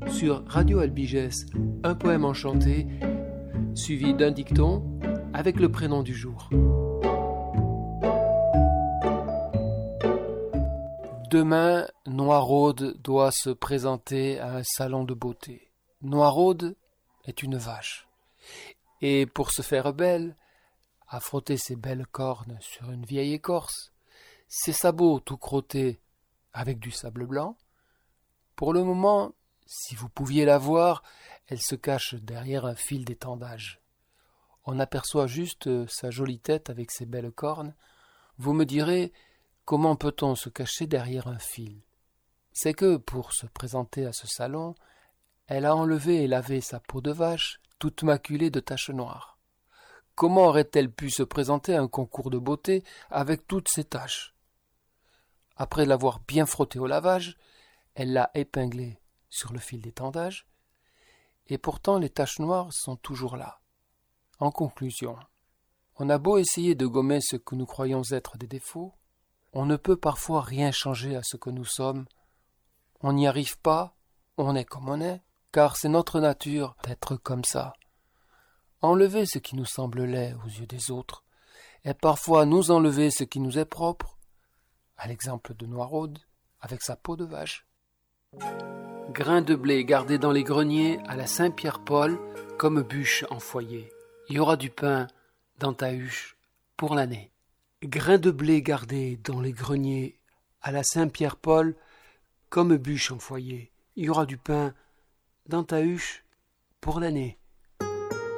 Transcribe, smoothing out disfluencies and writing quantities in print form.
sur Radio Albigès, un poème enchanté, suivi d'un dicton avec le prénom du jour. Demain, Noiraude doit se présenter à un salon de beauté. Noiraude est une vache. Et pour se faire belle, à frotter ses belles cornes sur une vieille écorce, ses sabots tout crottés avec du sable blanc. Pour le moment, si vous pouviez la voir, elle se cache derrière un fil d'étendage. On aperçoit juste sa jolie tête avec ses belles cornes. Vous me direz, comment peut-on se cacher derrière un fil? C'est que, pour se présenter à ce salon, elle a enlevé et lavé sa peau de vache, toute maculée de taches noires. Comment aurait-elle pu se présenter à un concours de beauté avec toutes ces taches? Après l'avoir bien frottée au lavage, elle l'a épinglée sur le fil d'étendage, et pourtant les taches noires sont toujours là. En conclusion, on a beau essayer de gommer ce que nous croyons être des défauts, on ne peut parfois rien changer à ce que nous sommes. On n'y arrive pas, on est comme on est, car c'est notre nature d'être comme ça. Enlever ce qui nous semble laid aux yeux des autres, et parfois nous enlever ce qui nous est propre, à l'exemple de Noiraude, avec sa peau de vache. Grains de blé gardés dans les greniers à la Saint-Pierre-Paul comme bûche en foyer. Il y aura du pain dans ta huche pour l'année. Grains de blé gardés dans les greniers à la Saint-Pierre-Paul comme bûche en foyer. Il y aura du pain dans ta huche pour l'année.